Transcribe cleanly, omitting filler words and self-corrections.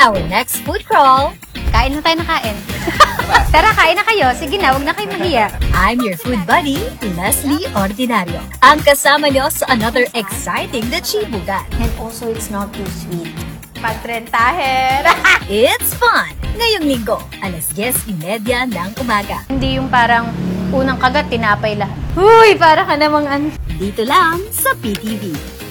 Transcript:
our next food crawl. Kain na tayo na kain. Tara, kain na kayo. Sige na, huwag na kayo mahiya. I'm your food buddy, Leslie Ordinario. Ang kasama nyo sa another exciting na Chibugan. And also, it's not too sweet. Patrentahin! It's fun! Ngayong linggo, alas 10:30 ng umaga. Hindi yung parang unang kagat, tinapay lahat. Huy, para ka namang ano. Dito lang sa PTV.